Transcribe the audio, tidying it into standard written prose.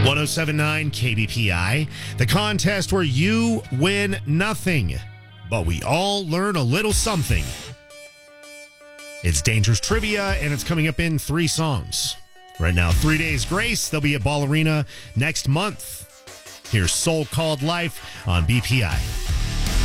1079 KBPI, the contest where you win nothing, but we all learn a little something. It's Dangerous Trivia, and it's coming up in 3 songs. Right now, 3 Days Grace. They'll be at Ball Arena next month. Here's Soul Called Life on BPI.